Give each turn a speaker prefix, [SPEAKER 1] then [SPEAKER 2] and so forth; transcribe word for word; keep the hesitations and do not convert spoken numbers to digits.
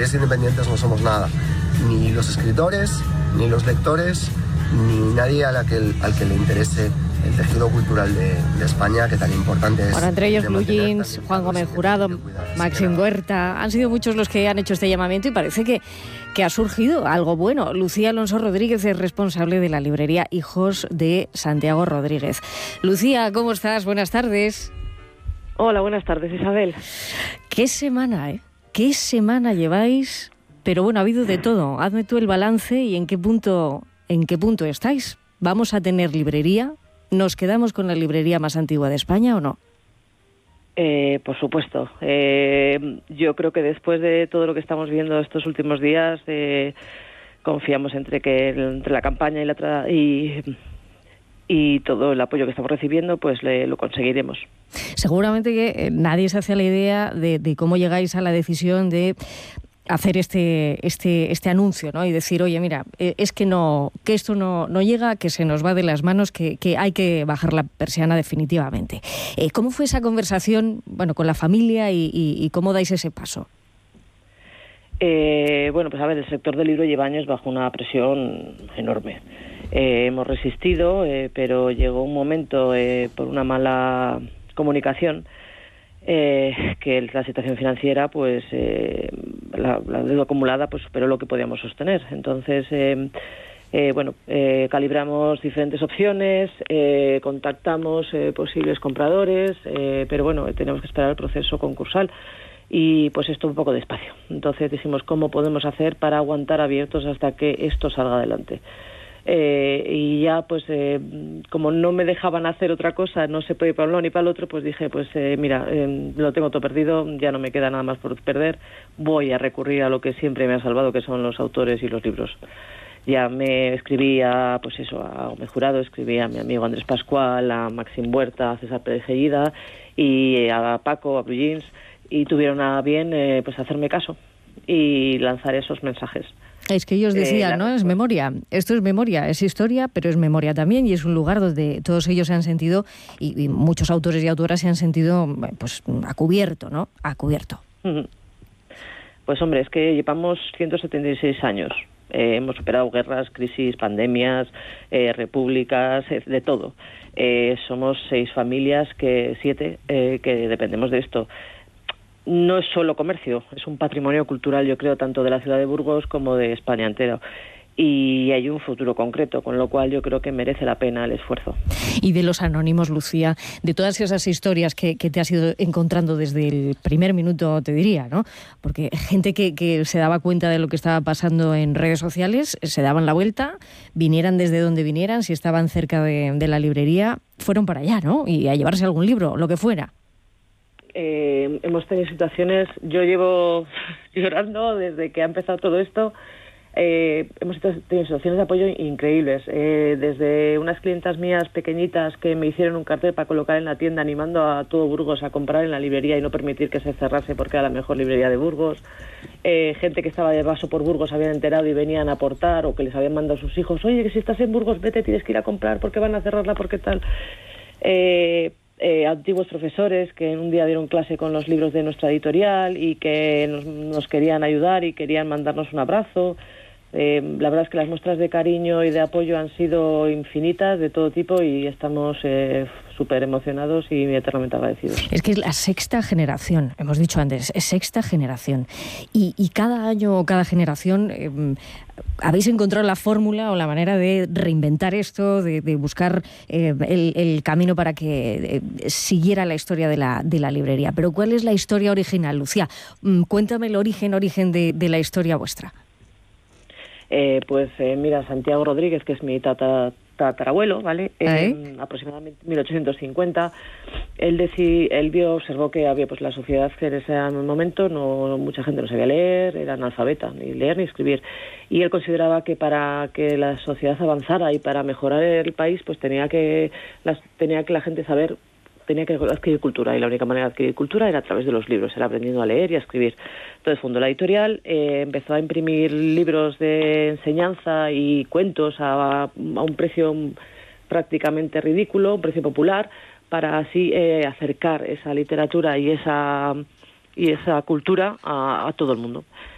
[SPEAKER 1] librerías independientes no somos nada. Ni los escritores, ni los lectores, ni nadie a la que, al que le interese el tejido cultural de, de España, que tan importante es.
[SPEAKER 2] Bueno, entre ellos Blue Jeans, Juan Gómez Jurado, Maxim Huerta, han sido muchos los que han hecho este llamamiento y parece que, que ha surgido algo bueno. Lucía Alonso Rodríguez es responsable de la librería Hijos de Santiago Rodríguez. Lucía, ¿cómo estás? Buenas tardes.
[SPEAKER 3] Hola, buenas tardes, Isabel.
[SPEAKER 2] Qué semana, ¿eh? ¿Qué semana lleváis? Pero bueno, ha habido de todo. Hazme tú el balance y en qué punto, en qué punto estáis. ¿Vamos a tener librería? ¿Nos quedamos con la librería más antigua de España o no?
[SPEAKER 3] Eh, por supuesto. Eh, yo creo que después de todo lo que estamos viendo estos últimos días, eh, confiamos entre que entre la campaña y, la tra- y, y todo el apoyo que estamos recibiendo, pues le, lo conseguiremos.
[SPEAKER 2] Seguramente que nadie se hace la idea de, de cómo llegáis a la decisión de hacer este este este anuncio, ¿no? Y decir, oye, mira, es que no que esto no, no llega, que se nos va de las manos, que, que hay que bajar la persiana definitivamente. Eh, ¿Cómo fue esa conversación, bueno, con la familia y, y, y cómo dais ese paso?
[SPEAKER 3] Eh, bueno, pues a ver, el sector del libro lleva años bajo una presión enorme. Eh, hemos resistido, eh, pero llegó un momento, eh, por una mala comunicación, Eh, que la situación financiera, pues eh, la, la deuda acumulada pues superó lo que podíamos sostener. Entonces, eh, eh, bueno, eh, calibramos diferentes opciones, eh, contactamos eh, posibles compradores, eh, pero bueno, tenemos que esperar el proceso concursal y pues esto un poco despacio. Entonces dijimos, ¿cómo podemos hacer para aguantar abiertos hasta que esto salga adelante? Eh, y ya pues eh, como no me dejaban hacer otra cosa, no se puede ir para un lado ni para el otro, pues dije, pues eh, mira, eh, lo tengo todo perdido, ya no me queda nada más por perder, voy a recurrir a lo que siempre me ha salvado, que son los autores y los libros. Ya me escribí a, pues eso, a Gómez Jurado, escribí a mi amigo Andrés Pascual, a Maxim Huerta, a César Pérez Gellida y a Paco, a Blue Jeans, y tuvieron a bien eh, pues hacerme caso y lanzar esos mensajes.
[SPEAKER 2] Es que ellos decían, eh, ¿no? Es memoria. Esto es memoria, es historia, pero es memoria también y es un lugar donde todos ellos se han sentido, y, y muchos autores y autoras se han sentido, pues, a cubierto, ¿no? A cubierto.
[SPEAKER 3] Pues hombre, es que llevamos ciento setenta y seis años. Eh, hemos superado guerras, crisis, pandemias, eh, repúblicas, eh, de todo. Eh, somos seis familias, que siete, eh, que dependemos de esto. No es solo comercio, es un patrimonio cultural, yo creo, tanto de la ciudad de Burgos como de España entera. Y hay un futuro concreto, con lo cual yo creo que merece la pena el esfuerzo.
[SPEAKER 2] Y de los anónimos, Lucía, de todas esas historias que, que te has ido encontrando desde el primer minuto, te diría, ¿no? Porque gente que, que se daba cuenta de lo que estaba pasando en redes sociales, se daban la vuelta, vinieran desde donde vinieran, si estaban cerca de, de la librería, fueron para allá, ¿no? Y a llevarse algún libro, lo que fuera.
[SPEAKER 3] Eh, hemos tenido situaciones, yo llevo llorando desde que ha empezado todo esto, eh, hemos tenido situaciones de apoyo increíbles, eh, desde unas clientas mías pequeñitas que me hicieron un cartel para colocar en la tienda animando a todo Burgos a comprar en la librería y no permitir que se cerrase porque era la mejor librería de Burgos, eh, gente que estaba de paso por Burgos habían enterado y venían a aportar, o que les habían mandado a sus hijos, oye, que si estás en Burgos vete, tienes que ir a comprar porque van a cerrarla, porque tal... Eh, Eh, antiguos profesores que en un día dieron clase con los libros de nuestra editorial y que nos, nos querían ayudar y querían mandarnos un abrazo. Eh, la verdad es que las muestras de cariño y de apoyo han sido infinitas, de todo tipo, y estamos eh, súper emocionados y eternamente agradecidos.
[SPEAKER 2] Es que es la sexta generación, hemos dicho antes, es sexta generación. Y, y cada año o cada generación eh, habéis encontrado la fórmula o la manera de reinventar esto, de, de buscar eh, el, el camino para que eh, siguiera la historia de la, de la librería. Pero ¿cuál es la historia original, Lucía? Mm, cuéntame el origen, origen de, de la historia vuestra.
[SPEAKER 3] Eh, pues eh, mira, Santiago Rodríguez, que es mi tata, tatarabuelo, ¿vale? Eh, aproximadamente mil ochocientos cincuenta, él, deci, él vio, observó que había pues la sociedad que en ese momento no mucha gente no sabía leer, era analfabeta, ni leer ni escribir, y él consideraba que para que la sociedad avanzara y para mejorar el país, pues tenía que las, tenía que la gente saber tenía que adquirir cultura, y la única manera de adquirir cultura era a través de los libros, era aprendiendo a leer y a escribir. Entonces fundó la editorial, eh, empezó a imprimir libros de enseñanza y cuentos a, a un precio prácticamente ridículo, un precio popular, para así eh, acercar esa literatura y esa, y esa cultura a, a todo el mundo.